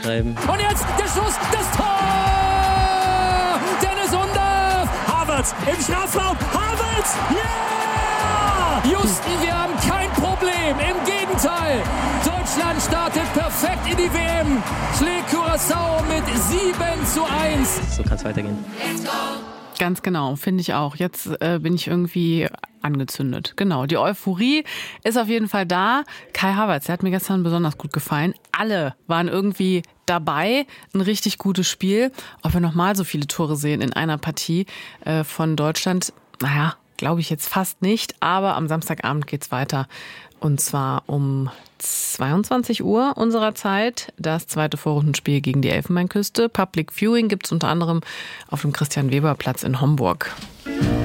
schreiben. Und jetzt der Schuss, das Tor! Dennis Undaff! Havertz im Strafraum, Havertz! Ja! Houston, wir haben kein Problem, im Gegenteil. Deutschland startet perfekt in die WM, schlägt Curaçao mit 7:1. So kann es weitergehen. Ganz genau, finde ich auch. Jetzt bin ich irgendwie angezündet. Genau, die Euphorie ist auf jeden Fall da. Kai Havertz, der hat mir gestern besonders gut gefallen. Alle waren irgendwie dabei. Ein richtig gutes Spiel. Ob wir nochmal so viele Tore sehen in einer Partie von Deutschland, naja, glaube ich jetzt fast nicht. Aber am Samstagabend geht's weiter. Und zwar um 22 Uhr unserer Zeit. Das zweite Vorrundenspiel gegen die Elfenbeinküste. Public Viewing gibt's unter anderem auf dem Christian-Weber-Platz in Homburg.